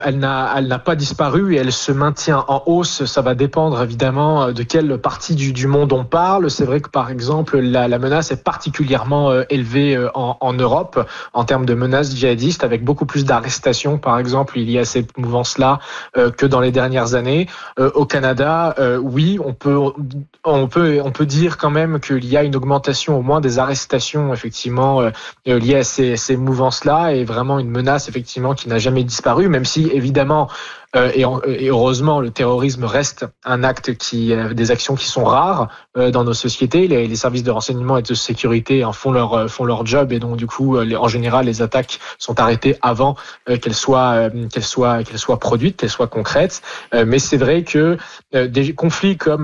Elle n'a pas disparu et elle se maintient en hausse. Ça va dépendre évidemment de quelle partie du monde on parle. C'est vrai que par exemple, la menace est particulièrement élevée en Europe en termes de menaces djihadistes, avec beaucoup plus d'arrestations, par exemple, il y a cette mouvance-là que dans les dernières années. Au Canada, oui, on peut dire quand même qu'il y a une augmentation au moins des arrestations effectivement liées à ces mouvances-là, et vraiment une menace effectivement qui n'a jamais disparu, même si évidemment, et heureusement, le terrorisme reste un acte des actions qui sont rares dans nos sociétés. Les services de renseignement et de sécurité font leur job, et donc du coup, en général, les attaques sont arrêtées avant qu'elles soient produites, qu'elles soient concrètes. Mais c'est vrai que des conflits comme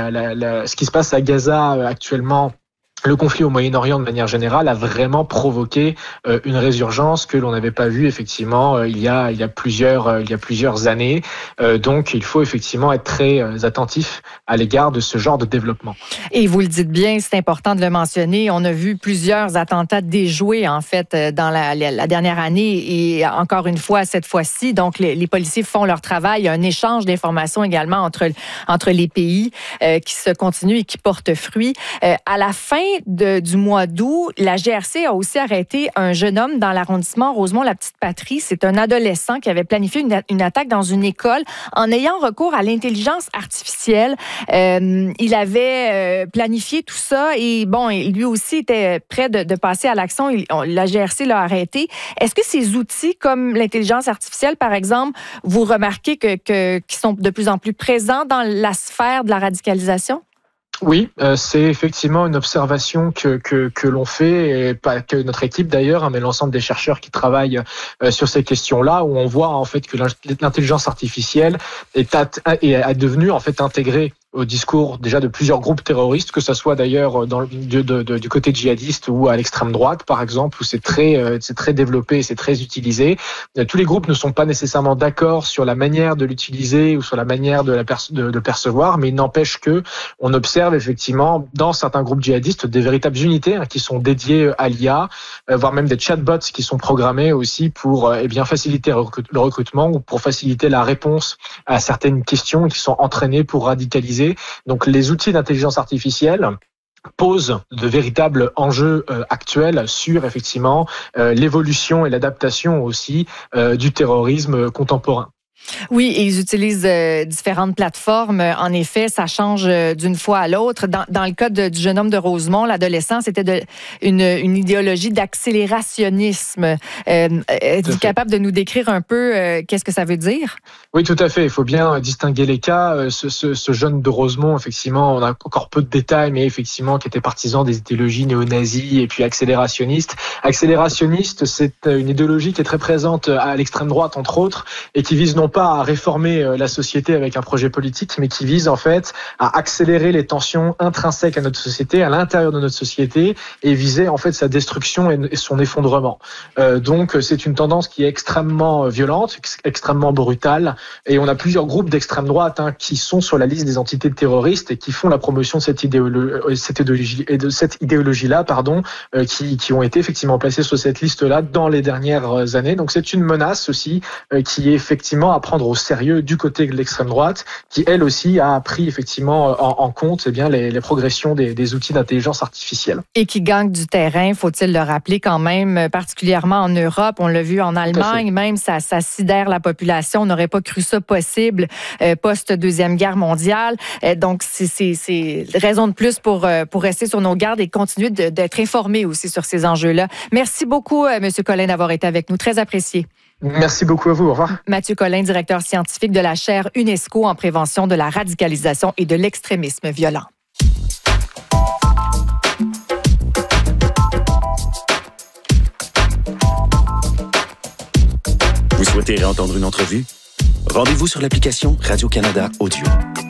ce qui se passe à Gaza actuellement, le conflit au Moyen-Orient de manière générale a vraiment provoqué une résurgence que l'on n'avait pas vue effectivement il y a plusieurs années. Donc il faut effectivement être très attentif à l'égard de ce genre de développement. Et vous le dites bien, c'est important de le mentionner. On a vu plusieurs attentats déjoués en fait dans la dernière année, et encore une fois cette fois-ci. Donc les policiers font leur travail. Il y a un échange d'informations également entre les pays qui se continue et qui porte fruit. À la fin du mois d'août, la GRC a aussi arrêté un jeune homme dans l'arrondissement Rosemont-la-Petite-Patrie. C'est un adolescent qui avait planifié une attaque dans une école en ayant recours à l'intelligence artificielle. Il avait planifié tout ça et bon, lui aussi était prêt de passer à l'action. La GRC l'a arrêté. Est-ce que ces outils comme l'intelligence artificielle, par exemple, vous remarquez qu'ils sont de plus en plus présents dans la sphère de la radicalisation? Oui, c'est effectivement une observation que l'on fait, et pas que notre équipe d'ailleurs, mais l'ensemble des chercheurs qui travaillent sur ces questions-là, où on voit en fait que l'intelligence artificielle est devenue en fait intégrée au discours déjà de plusieurs groupes terroristes, que ce soit d'ailleurs du côté djihadiste ou à l'extrême droite, par exemple, où c'est très développé, c'est très utilisé. Tous les groupes ne sont pas nécessairement d'accord sur la manière de l'utiliser ou sur la manière de le percevoir, mais il n'empêche que on observe effectivement dans certains groupes djihadistes des véritables unités qui sont dédiées à l'IA, voire même des chatbots qui sont programmés aussi pour faciliter le recrutement ou pour faciliter la réponse à certaines questions qui sont entraînées pour radicaliser. Donc les outils d'intelligence artificielle posent de véritables enjeux actuels sur effectivement l'évolution et l'adaptation aussi du terrorisme contemporain. Oui, et ils utilisent différentes plateformes. En effet, ça change d'une fois à l'autre. Dans le cas du jeune homme de Rosemont, l'adolescent, c'était une idéologie d'accélérationnisme. Êtes-vous capable de nous décrire un peu qu'est-ce que ça veut dire? Oui, tout à fait. Il faut bien distinguer les cas. Ce jeune de Rosemont, effectivement, on a encore peu de détails, mais effectivement, qui était partisan des idéologies néo-nazis et puis accélérationniste. Accélérationniste, c'est une idéologie qui est très présente à l'extrême droite, entre autres, et qui vise non pas à réformer la société avec un projet politique, mais qui vise en fait à accélérer les tensions intrinsèques à notre société, à l'intérieur de notre société, et viser en fait sa destruction et son effondrement. Donc c'est une tendance qui est extrêmement violente, extrêmement brutale, et on a plusieurs groupes d'extrême droite qui sont sur la liste des entités terroristes et qui font la promotion de cette idéologie-là, qui ont été effectivement placés sur cette liste-là dans les dernières années. Donc c'est une menace aussi qui est effectivement à prendre au sérieux du côté de l'extrême droite, qui elle aussi a pris effectivement en compte les progressions des outils d'intelligence artificielle. Et qui gagne du terrain, faut-il le rappeler quand même, particulièrement en Europe. On l'a vu en Allemagne, même ça sidère la population. On n'aurait pas cru ça possible post-Deuxième Guerre mondiale. Donc c'est raison de plus pour rester sur nos gardes et continuer d'être informés aussi sur ces enjeux-là. Merci beaucoup, M. Collin, d'avoir été avec nous. Très apprécié. Merci beaucoup à vous. Au revoir. Mathieu Collin, directeur scientifique de la chaire UNESCO en prévention de la radicalisation et de l'extrémisme violent. Vous souhaitez réentendre une entrevue? Rendez-vous sur l'application Radio-Canada Audio.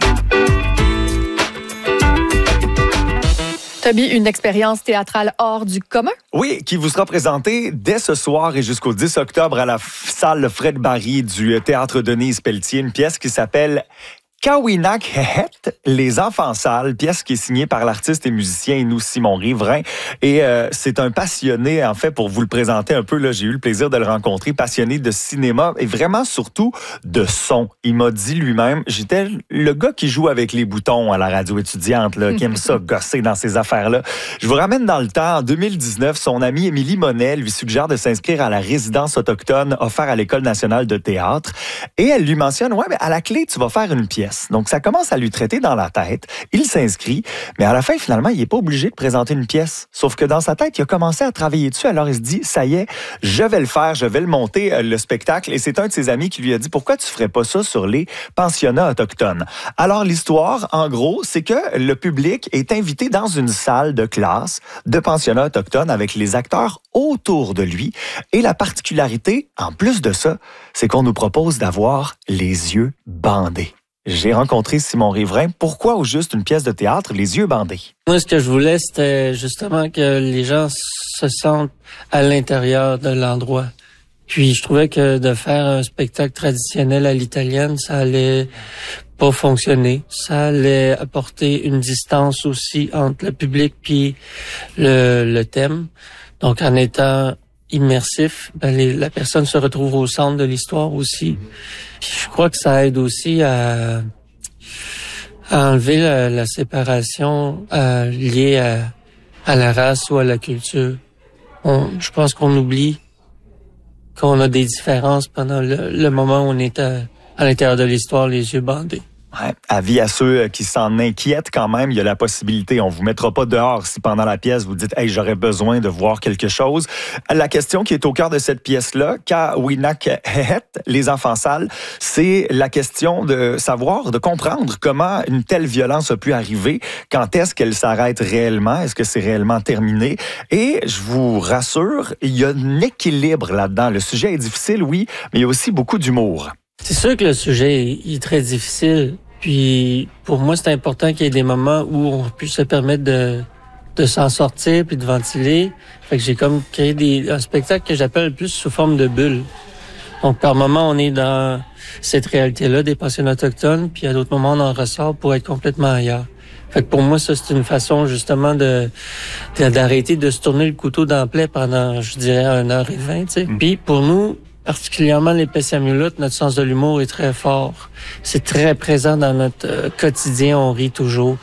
Toby, une expérience théâtrale hors du commun? Oui, qui vous sera présentée dès ce soir et jusqu'au 10 octobre à la salle Fred Barry du Théâtre Denise Pelletier, une pièce qui s'appelle Kawinak Hehet, Les Enfants Sales, pièce qui est signée par l'artiste et musicien Inou Simon Riverain. Et c'est un passionné, en fait, pour vous le présenter un peu, là, j'ai eu le plaisir de le rencontrer, passionné de cinéma et vraiment surtout de son. Il m'a dit lui-même, j'étais le gars qui joue avec les boutons à la radio étudiante, là, qui aime ça gosser dans ces affaires-là. Je vous ramène dans le temps. En 2019, son amie Émilie Monet lui suggère de s'inscrire à la résidence autochtone offerte à l'École nationale de théâtre. Et elle lui mentionne, ouais, mais à la clé, tu vas faire une pièce. Donc, ça commence à lui traiter dans la tête. Il s'inscrit, mais à la fin, finalement, il n'est pas obligé de présenter une pièce. Sauf que dans sa tête, il a commencé à travailler dessus. Alors, il se dit, ça y est, je vais le faire, je vais le monter, le spectacle. Et c'est un de ses amis qui lui a dit, pourquoi tu ferais pas ça sur les pensionnats autochtones? Alors, l'histoire, en gros, c'est que le public est invité dans une salle de classe de pensionnats autochtones avec les acteurs autour de lui. Et la particularité, en plus de ça, c'est qu'on nous propose d'avoir les yeux bandés. J'ai rencontré Simon Riverain. Pourquoi au juste une pièce de théâtre, les yeux bandés? Moi, ce que je voulais, c'était justement que les gens se sentent à l'intérieur de l'endroit. Puis, je trouvais que de faire un spectacle traditionnel à l'italienne, ça allait pas fonctionner. Ça allait apporter une distance aussi entre le public puis le thème. Donc, en étant immersif, la personne se retrouve au centre de l'histoire aussi. Puis je crois que ça aide aussi à enlever la séparation liée à la race ou à la culture. Je pense qu'on oublie qu'on a des différences pendant le moment où on est à l'intérieur de l'histoire, les yeux bandés. Ouais. Avis à ceux qui s'en inquiètent quand même, il y a la possibilité. On vous mettra pas dehors si pendant la pièce vous dites « Hey, j'aurais besoin de voir quelque chose ». La question qui est au cœur de cette pièce-là, Kawinak Hehet, Les Enfants Sales, c'est la question de savoir, de comprendre comment une telle violence a pu arriver, quand est-ce qu'elle s'arrête réellement, est-ce que c'est réellement terminé. Et je vous rassure, il y a un équilibre là-dedans. Le sujet est difficile, oui, mais il y a aussi beaucoup d'humour. C'est sûr que le sujet est très difficile. Puis, pour moi, c'est important qu'il y ait des moments où on puisse se permettre de s'en sortir puis de ventiler. Fait que j'ai comme créé un spectacle que j'appelle plus sous forme de bulle. Donc, par moment, on est dans cette réalité-là des pensionnats autochtones, puis à d'autres moments, on en ressort pour être complètement ailleurs. Fait que pour moi, ça, c'est une façon, justement, d'arrêter de se tourner le couteau dans la plaie pendant, je dirais, 1h20, tu sais. Puis, pour nous, particulièrement les Pessamulutes, notre sens de l'humour est très fort. C'est très présent dans notre quotidien, on rit toujours.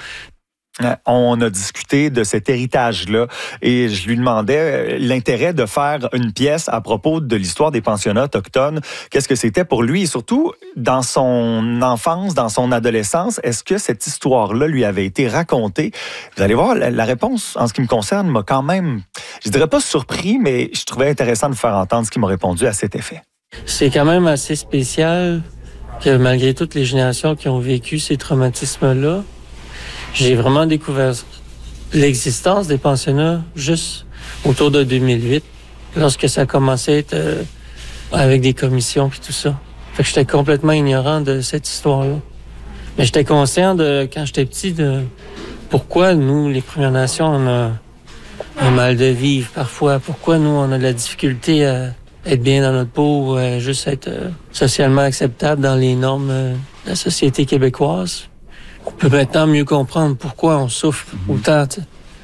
On a discuté de cet héritage-là et je lui demandais l'intérêt de faire une pièce à propos de l'histoire des pensionnats autochtones. Qu'est-ce que c'était pour lui et surtout dans son enfance, dans son adolescence, est-ce que cette histoire-là lui avait été racontée? Vous allez voir, la réponse en ce qui me concerne m'a quand même, je dirais pas surpris, mais je trouvais intéressant de faire entendre ce qu'il m'a répondu à cet effet. C'est quand même assez spécial que malgré toutes les générations qui ont vécu ces traumatismes-là, j'ai vraiment découvert l'existence des pensionnats juste autour de 2008, lorsque ça a commencé à être avec des commissions puis tout ça. Fait que j'étais complètement ignorant de cette histoire-là. Mais j'étais conscient quand j'étais petit, de pourquoi nous, les Premières Nations, on a un mal de vivre parfois. Pourquoi nous, on a de la difficulté à être bien dans notre peau, juste être socialement acceptable dans les normes de la société québécoise. On peut maintenant mieux comprendre pourquoi on souffre autant. T'sais.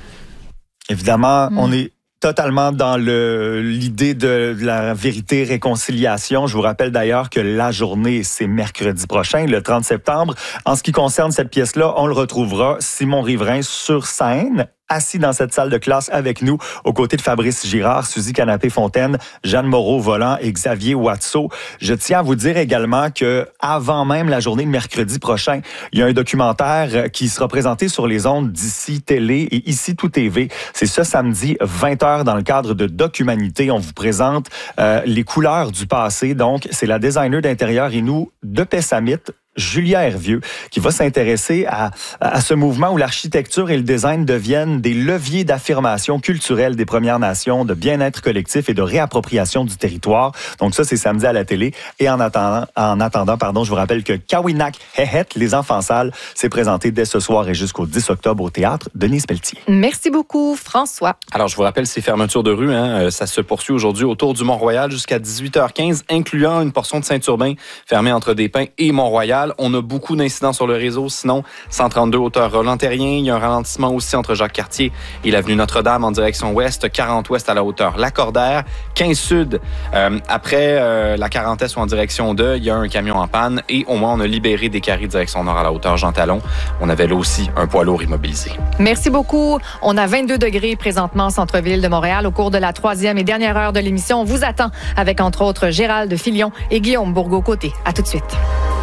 Évidemment, on est totalement dans l'idée de la vérité, réconciliation. Je vous rappelle d'ailleurs que la journée, c'est mercredi prochain, le 30 septembre. En ce qui concerne cette pièce-là, on le retrouvera, Simon Riverain, sur scène, assis dans cette salle de classe avec nous, aux côtés de Fabrice Girard, Suzy Canapé-Fontaine, Jeanne Moreau-Volant et Xavier Watteau. Je tiens à vous dire également que avant même la journée de mercredi prochain, il y a un documentaire qui sera présenté sur les ondes d'Ici Télé et Ici Tout TV. C'est ce samedi, 20h, dans le cadre de Documanité. On vous présente les couleurs du passé. Donc, c'est la designer d'intérieur Inou de Pessamit, Julia Hervieux, qui va s'intéresser à ce mouvement où l'architecture et le design deviennent des leviers d'affirmation culturelle des Premières Nations, de bien-être collectif et de réappropriation du territoire. Donc ça, c'est samedi à la télé. Et en attendant, je vous rappelle que Kawinak Hehet, Les Enfants Sales, s'est présenté dès ce soir et jusqu'au 10 octobre au théâtre Denise Pelletier. Merci beaucoup, François. Alors, je vous rappelle ces fermetures de rue. Ça se poursuit aujourd'hui autour du Mont-Royal jusqu'à 18h15, incluant une portion de Saint-Urbain fermée entre Des Pins et Mont-Royal. Montréal. On a beaucoup d'incidents sur le réseau. Sinon, 132 hauteur Roland-Terrien. Il y a un ralentissement aussi entre Jacques-Cartier et l'avenue Notre-Dame en direction ouest. 40 ouest à la hauteur Lacordaire. 15 sud, après la 40 est ou en direction de, il y a un camion en panne. Et au moins, on a libéré des carrés direction nord à la hauteur Jean-Talon. On avait là aussi un poids lourd immobilisé. Merci beaucoup. On a 22 degrés présentement au centre-ville de Montréal. Au cours de la 3e et dernière heure de l'émission, on vous attend avec, entre autres, Gérald Filion et Guillaume Bourgault-Côté. À tout de suite.